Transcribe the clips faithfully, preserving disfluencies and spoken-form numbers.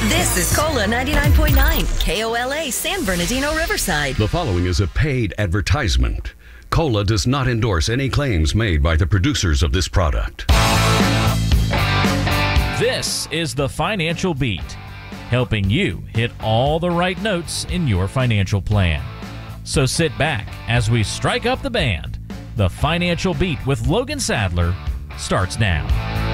This is Cola ninety-nine point nine, K O L A, San Bernardino, Riverside. The following is a paid advertisement. Cola does not endorse any claims made by the producers of this product. This is the Financial Beat, helping you hit all the right notes in your financial plan. So sit back as we strike up the band. The Financial Beat with Logan Sadler starts now.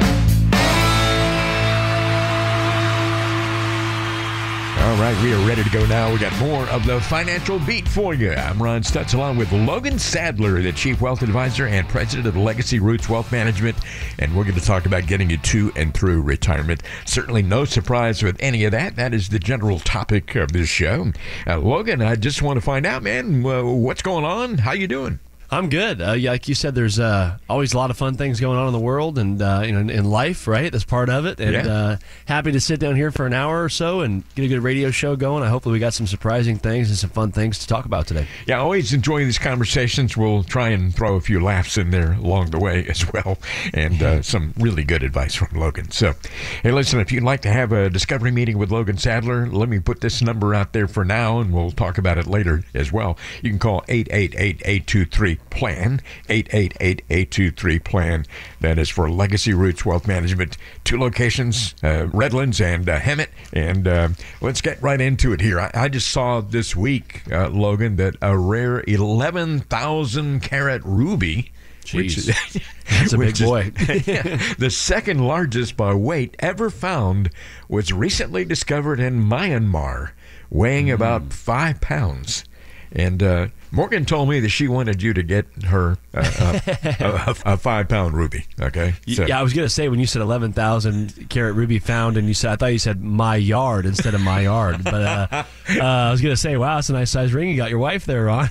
All right, we are ready to go now. We got more of the Financial Beat for you. I'm Ron Stutz, along with Logan Sadler, the Chief Wealth Advisor and President of Legacy Roots Wealth Management, and we're going to talk about getting you to and through retirement. Certainly no surprise with any of that. That is the general topic of this show. Uh, Logan, I just want to find out, man, uh, what's going on? How you doing? I'm good. Uh, yeah, like you said, there's uh, always a lot of fun things going on in the world and uh, you know, in, in life, right? That's part of it. And Yeah. uh, happy to sit down here for an hour or so and get a good radio show going. I hopefully we got some surprising things and some fun things to talk about today. Yeah, I always enjoy these conversations. We'll try and throw a few laughs in there along the way as well, and uh, some really good advice from Logan. So, hey, listen, if you'd like to have a discovery meeting with Logan Sadler, let me put this number out there for now, and we'll talk about it later as well. You can call eight eight eight, eight two three, PLAN, eight eight eight, eight two three, PLAN. That is for Legacy Roots Wealth Management. Two locations, uh, Redlands and uh, Hemet. And uh, let's get right into it here. I, I just saw this week, uh, Logan, that a rare eleven thousand carat ruby, which is, That's a big which is- boy. yeah, the second largest by weight ever found, was recently discovered in Myanmar, weighing about five pounds. And uh, Morgan told me that she wanted you to get her uh, a, a, a five-pound ruby. Okay. So- Yeah, I was going to say when you said eleven thousand carat ruby found, and you said I thought you said my yard instead of my yard, but uh, uh, I was going to say, wow, that's a nice size ring you got your wife there on.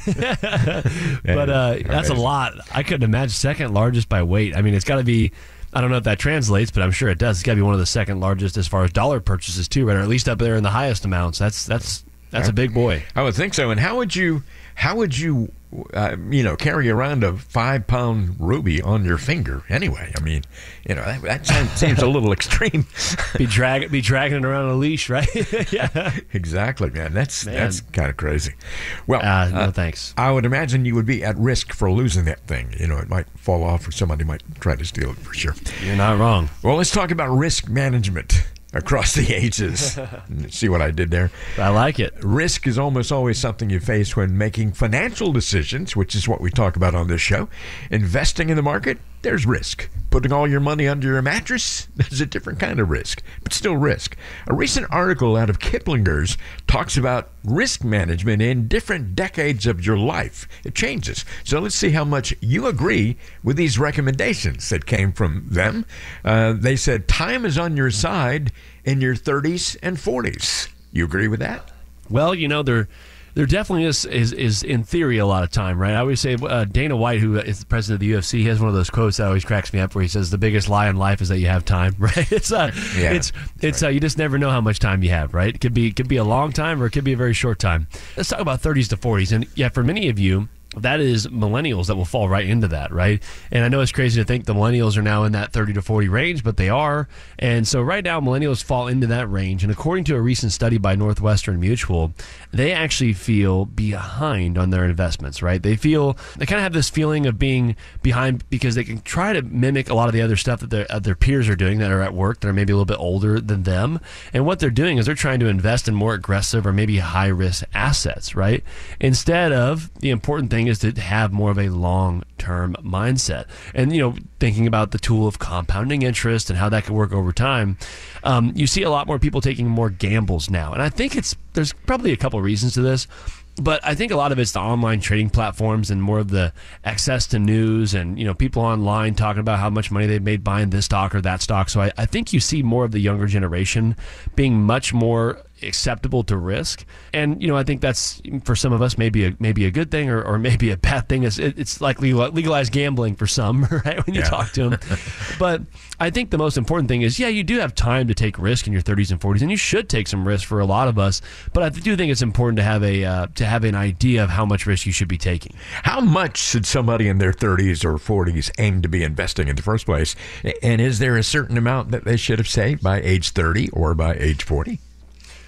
But uh, that's a lot. I couldn't imagine second largest by weight. I mean, it's got to be. I don't know if that translates, but I'm sure it does. It's got to be one of the second largest as far as dollar purchases too, right? Or at least up there in the highest amounts. That's that's that's a big boy. I would think so. And how would you, how would you, uh, you know, carry around a five-pound ruby on your finger anyway? I mean, you know, that, that sounds, seems a little extreme. Be drag be dragging it around a leash, right? Yeah. Exactly, man. That's Man. that's kind of crazy. Well, Uh, no uh, thanks. I would imagine you would be at risk for losing that thing. You know, it might fall off, or somebody might try to steal it for sure. You're not wrong. Well, let's talk about risk management across the ages. See what I did there? I like it. Risk is almost always something you face when making financial decisions, which is what we talk about on this show. Investing in the market, there's risk. Putting all your money under your mattress, there's a different kind of risk, but still risk. A recent article out of Kiplinger's talks about risk management in different decades of your life. It changes. So let's see how much you agree with these recommendations that came from them. Uh, they said time is on your side in your thirties and forties. You agree with that? Well, you know, there there definitely is, is, is in theory, a lot of time, right? I always say uh, Dana White, who is the president of the U F C, he has one of those quotes that always cracks me up where he says, the biggest lie in life is that you have time, right? It's uh, Yeah, it's it's uh, you just never know how much time you have, right? It could be, it could be a long time or it could be a very short time. Let's talk about thirties to forties. And yeah, for many of you, that is millennials that will fall right into that, right? And I know it's crazy to think the millennials are now in that thirty to forty range, but they are. And so right now, millennials fall into that range. And according to a recent study by Northwestern Mutual, they actually feel behind on their investments, right? They feel, they kind of have this feeling of being behind because they can try to mimic a lot of the other stuff that their, uh, their peers are doing that are at work that are maybe a little bit older than them. And what they're doing is they're trying to invest in more aggressive or maybe high risk assets, right? Instead of the important thing is to have more of a long-term mindset. And, you know, thinking about the tool of compounding interest and how that can work over time, um, you see a lot more people taking more gambles now. And I think it's there's probably a couple reasons to this. But I think a lot of it's the online trading platforms and more of the access to news and, you know, people online talking about how much money they've made buying this stock or that stock. So I, I think you see more of the younger generation being much more acceptable to risk. And, you know, I think that's, for some of us, maybe a maybe a good thing or, or maybe a bad thing. It's, it, it's like legal, legalized gambling for some, right, when you Yeah. talk to them. But I think the most important thing is, yeah, you do have time to take risk in your thirties and forties, and you should take some risk for a lot of us. But I do think it's important to have a uh, to have an idea of how much risk you should be taking. How much should somebody in their thirties or forties aim to be investing in the first place? And is there a certain amount that they should have saved by age thirty or by age forty?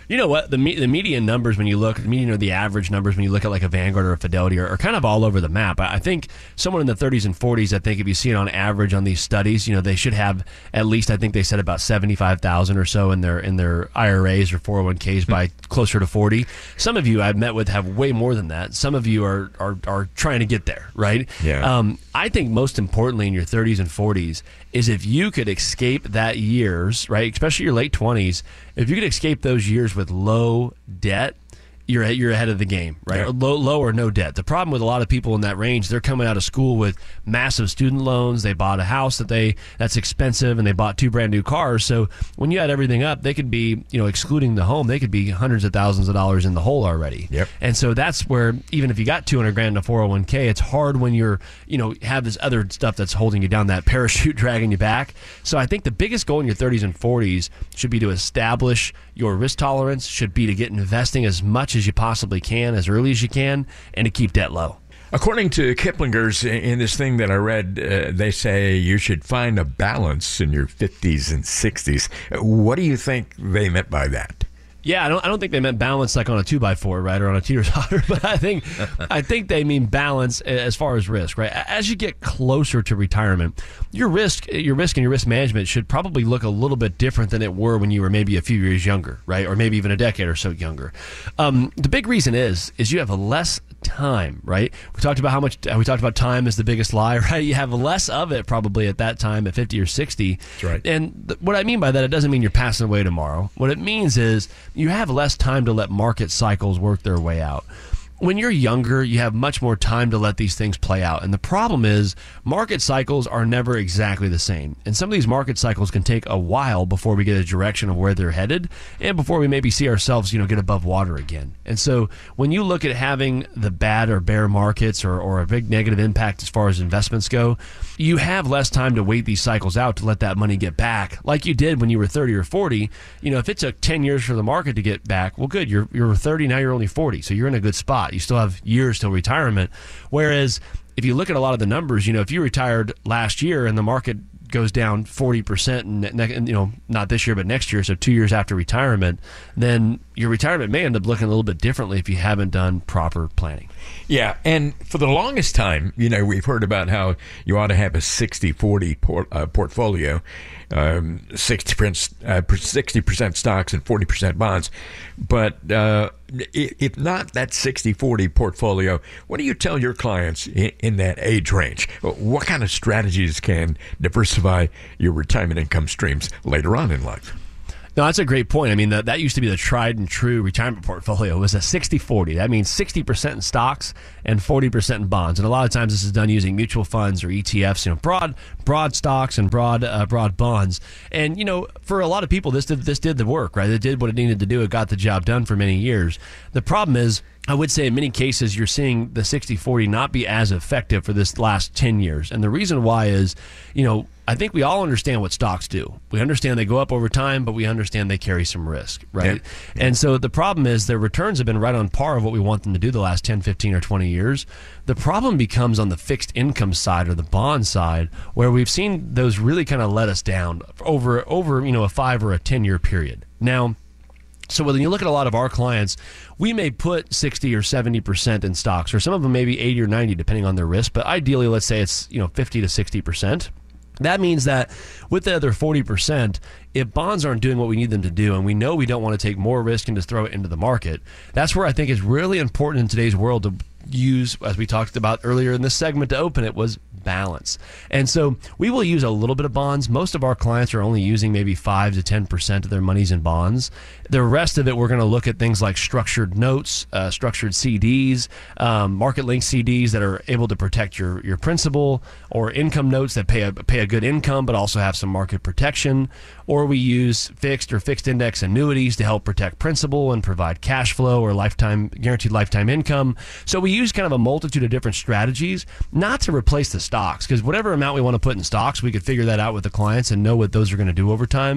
You know what? The me- the median numbers, when you look, the median or the average numbers, when you look at like a Vanguard or a Fidelity, are, are kind of all over the map. I, I think someone in the thirties and forties, I think if you see it on average on these studies, you know, they should have at least, I think they said about seventy-five thousand or so in their in their I R As or four oh one Ks by closer to forty. Some of you I've met with have way more than that. Some of you are are, are trying to get there, right? Yeah. Um, I think most importantly in your thirties and forties is if you could escape that years, right, especially your late twenties, if you could escape those years with low debt, you're you're ahead of the game, right? Yeah. Low, low or no debt. The problem with a lot of people in that range, they're coming out of school with massive student loans. They bought a house that they that's expensive, and they bought two brand new cars. So when you add everything up, they could be, you know, excluding the home, they could be hundreds of thousands of dollars in the hole already. Yep. And so that's where even if you got two hundred grand in a four oh one K, it's hard when you're, you know, have this other stuff that's holding you down, that parachute dragging you back. So I think the biggest goal in your thirties and forties should be to establish your risk tolerance, should be to get investing as much as you possibly can, as early as you can, and to keep debt low. According to Kiplinger's, in this thing that I read, uh, they say you should find a balance in your fifties and sixties. What do you think they meant by that? Yeah, I don't. I don't think they meant balance like on a two by four, right, or on a teeter-totter. But I think, I think they mean balance as far as risk, right? As you get closer to retirement, your risk, your risk, and your risk management should probably look a little bit different than it were when you were maybe a few years younger, right, or maybe even a decade or so younger. Um, the big reason is, is you have less time, right? We talked about how much we talked about time is the biggest lie, right? You have less of it probably at that time at fifty or sixty. That's right. And th- what I mean by that, it doesn't mean you're passing away tomorrow. What it means is you have less time to let market cycles work their way out. When you're younger, you have much more time to let these things play out. And the problem is market cycles are never exactly the same. And some of these market cycles can take a while before we get a direction of where they're headed and before we maybe see ourselves, you know, get above water again. And so when you look at having the bad or bear markets or, or a big negative impact as far as investments go, you have less time to wait these cycles out to let that money get back like you did when you were thirty or forty. You know, if it took ten years for the market to get back, well, good, you're, you're thirty, now you're only forty. So you're in a good spot. You still have years till retirement. Whereas if you look at a lot of the numbers, you know, if you retired last year and the market goes down forty percent, and, ne- you know, not this year, but next year, so two years after retirement, then your retirement may end up looking a little bit differently if you haven't done proper planning. Yeah, and for the longest time, you know, we've heard about how you ought to have a sixty forty port, uh, portfolio, um, sixty percent, uh, sixty percent stocks and forty percent bonds. But uh, if not that sixty forty portfolio, what do you tell your clients in, in that age range? What kind of strategies can diversify your retirement income streams later on in life? No, that's a great point. I mean, that, that used to be the tried and true retirement portfolio. It was a sixty forty. That means sixty percent in stocks and forty percent in bonds. And a lot of times this is done using mutual funds or E T Fs, you know, broad broad stocks and broad uh, broad bonds. And, you know, for a lot of people, this did, this did the work, right? It did what it needed to do. It got the job done for many years. The problem is, I would say in many cases, you're seeing the sixty forty not be as effective for this last ten years. And the reason why is, you know, I think we all understand what stocks do. We understand they go up over time, but we understand they carry some risk, right? Yeah. And so the problem is their returns have been right on par of what we want them to do the last ten, fifteen, or twenty years. The problem becomes on the fixed income side or the bond side, where we've seen those really kind of let us down over, over you know, a five or a ten-year period. Now, so when you look at a lot of our clients, we may put sixty or seventy percent in stocks, or some of them maybe eighty or ninety, depending on their risk. But ideally, let's say it's, you know, fifty to sixty percent. That means that with the other forty percent, if bonds aren't doing what we need them to do, and we know we don't want to take more risk and just throw it into the market, that's where I think it's really important in today's world to use, as we talked about earlier in this segment to open it, was balance. And so we will use a little bit of bonds. Most of our clients are only using maybe five to ten percent of their monies in bonds. The rest of it, we're going to look at things like structured notes, uh, structured C Ds, um, market-linked C Ds that are able to protect your, your principal, or income notes that pay a, pay a good income but also have some market protection. Or we use fixed or fixed index annuities to help protect principal and provide cash flow or lifetime guaranteed lifetime income. So we use kind of a multitude of different strategies, not to replace the stocks, because whatever amount we want to put in stocks, we could figure that out with the clients and know what those are going to do over time.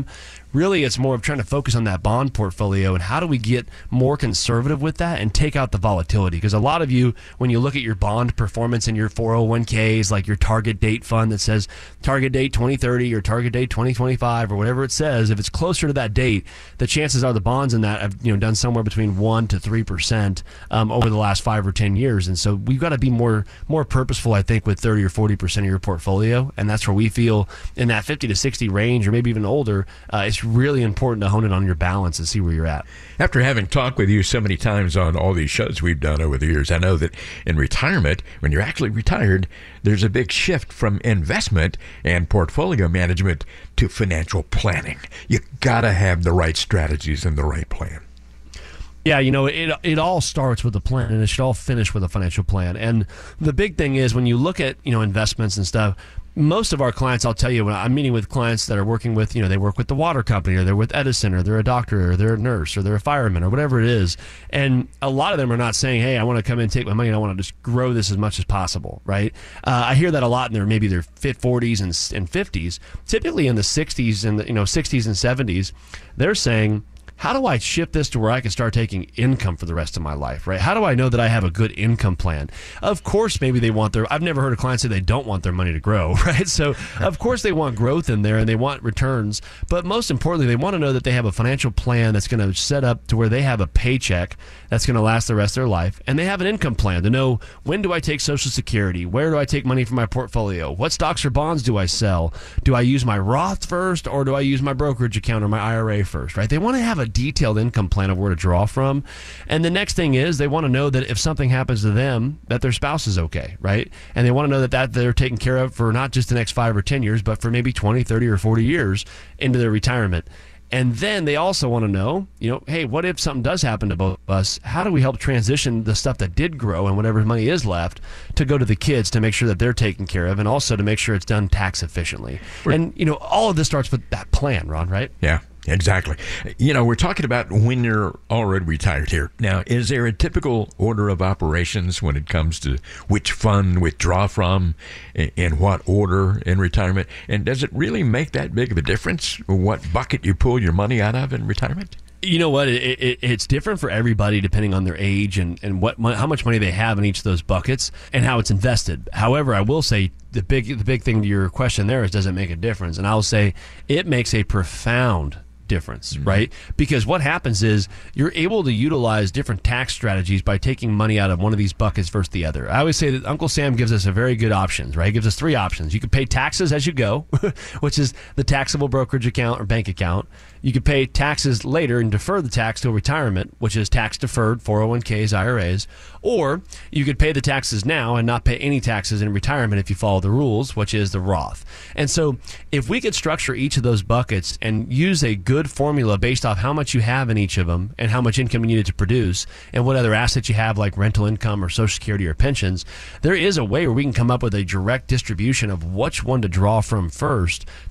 really it's more of trying to focus on that bond portfolio and how do we get more conservative with that and take out the volatility. Because a lot of you, when you look at your bond performance in your four oh one k's, like your target date fund that says target date twenty thirty or target date twenty twenty-five or whatever it says, if it's closer to that date, the chances are the bonds in that have, you know, done somewhere between one to three percent um, over the last five or ten years. And so we've got to be more more purposeful, I think, with thirty or forty percent of your portfolio. And that's where we feel in that fifty to sixty range, or maybe even older, uh, it's really important to hone it on your balance and see where you're at. After having talked with you so many times on all these shows we've done over the years, I know that in retirement, when you're actually retired, there's a big shift from investment and portfolio management to financial planning. You got to have the right strategies and the right plan. Yeah, you know, it it all starts with a plan, and it should all finish with a financial plan. And the big thing is when you look at, you know, investments and stuff, most of our clients, I'll tell you, when I'm meeting with clients that are working with, you know, they work with the water company, or they're with Edison, or they're a doctor, or they're a nurse, or they're a fireman, or whatever it is. And a lot of them are not saying, hey, I want to come in and take my money and I want to just grow this as much as possible, right? Uh, I hear that a lot in their maybe their forties and, and fifties. Typically in the sixties and the, you know, sixties and seventies, they're saying, how do I shift this to where I can start taking income for the rest of my life, right? How do I know that I have a good income plan? Of course, maybe they want their, I've never heard a client say they don't want their money to grow, right? So, of course, they want growth in there and they want returns. But most importantly, they want to know that they have a financial plan that's going to set up to where they have a paycheck that's going to last the rest of their life. And they have an income plan to know, when do I take Social Security? Where do I take money from my portfolio? What stocks or bonds do I sell? Do I use my Roth first, or do I use my brokerage account or my I R A first, right? They want to have a detailed income plan of where to draw from. And the next thing is they want to know that if something happens to them, that their spouse is okay, right? And they want to know that, that they're taken care of for not just the next five or ten years, but for maybe twenty, thirty, or forty years into their retirement. And then they also want to know, you know, hey, what if something does happen to both of us? How do we help transition the stuff that did grow and whatever money is left to go to the kids to make sure that they're taken care of, and also to make sure it's done tax efficiently? Right. And, you know, all of this starts with that plan, Ron, right? Yeah. Exactly. You know, we're talking about when you're already retired here. Now, is there a typical order of operations when it comes to which fund withdraw from, in what order in retirement? And does it really make that big of a difference what bucket you pull your money out of in retirement? You know what? It, it, it's different for everybody depending on their age and, and what how much money they have in each of those buckets and how it's invested. However, I will say the big the big thing to your question there is, does it make a difference? And I'll say it makes a profound difference, mm-hmm. right? Because what happens is you're able to utilize different tax strategies by taking money out of one of these buckets versus the other. I always say that Uncle Sam gives us a very good options, right? He gives us three options. You can pay taxes as you go, which is the taxable brokerage account or bank account. You could pay taxes later and defer the tax till retirement, which is tax deferred, four oh one k's, I R A's. Or you could pay the taxes now and not pay any taxes in retirement if you follow the rules, which is the Roth. And so if we could structure each of those buckets and use a good formula based off how much you have in each of them and how much income you needed to produce and what other assets you have, like rental income or Social Security or pensions, there is a way where we can come up with a direct distribution of which one to draw from first